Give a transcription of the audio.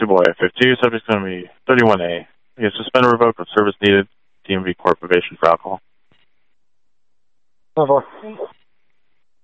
boy, 52, subject's going to be 31A. You suspend or revoke with service needed, DMV Court probation for alcohol. 10-4.